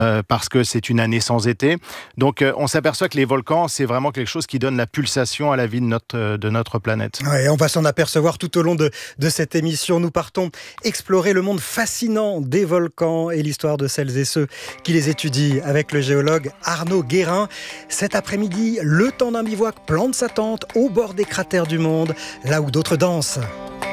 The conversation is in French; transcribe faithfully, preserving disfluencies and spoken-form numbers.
euh, parce que c'est une année sans été. Donc euh, on s'aperçoit que les volcans, c'est vraiment quelque chose qui donne la pulsation à la vie de notre, de notre planète. Ouais, on va s'en apercevoir tout au long de, de cette émission. Nous partons explorer le monde fascinant des volcans et l'histoire de celles et ceux qui les étudient avec le géologue Arnaud Guérin. Cet après-midi, le temps d'un bivouac plante sa tente au bord des cratères du monde, là où d'autres dansent.